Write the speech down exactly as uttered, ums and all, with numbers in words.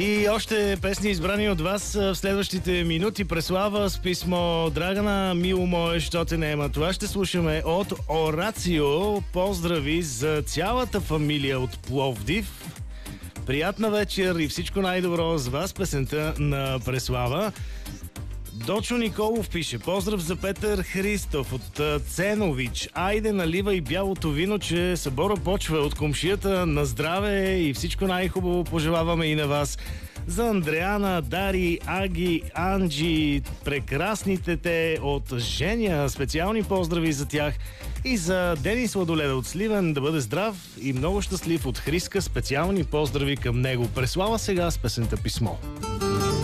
И още песни, избрани от вас в следващите минути. Преслава с писмо: Драгана, мило мое, що те нема. Това ще слушаме от Орацио. Поздрави за цялата фамилия от Пловдив. Приятна вечер и всичко най-добро с вас, песента на Преслава. Дочо Николов пише: поздрав за Петър Христов от Ценович. Айде, наливай бялото вино, че събора почва от комшията. На здраве и всичко най-хубаво пожелаваме и на вас. За Андреана, Дари, Аги, Анджи, прекрасните те от Женя. Специални поздрави за тях. И за Денис Ладоледа от Сливен, да бъде здрав и много щастлив от Хриска. Специални поздрави към него. Преслава сега с песента Писмо.